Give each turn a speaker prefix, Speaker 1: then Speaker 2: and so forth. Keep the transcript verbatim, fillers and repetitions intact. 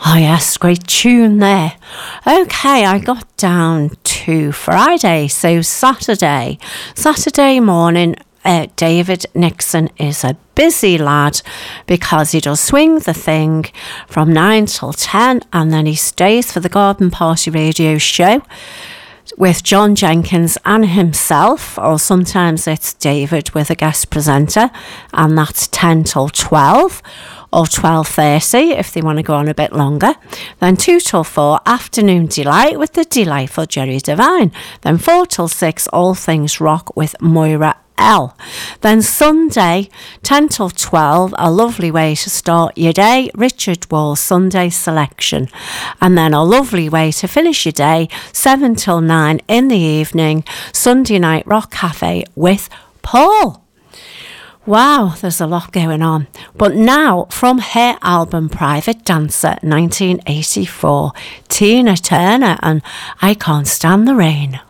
Speaker 1: Oh yes, great tune there. Okay, I got down to Friday, so Saturday. Saturday morning, uh, David Nixon is a busy lad because he does Swing the Thing from nine till ten, and then he stays for the Garden Party radio show with John Jenkins and himself, or sometimes it's David with a guest presenter, and that's ten till twelve. Or twelve thirty if they want to go on a bit longer. Then two till four, Afternoon Delight with the delightful Jerry Devine. Then four till six, All Things Rock with Moira L. Then Sunday, ten till twelve, a lovely way to start your day, Richard Wall's Sunday Selection. And then a lovely way to finish your day, seven till nine in the evening, Sunday Night Rock Cafe with Paul. Wow, there's a lot going on. But now, from her album Private Dancer nineteen eighty-four, Tina Turner and I Can't Stand the Rain.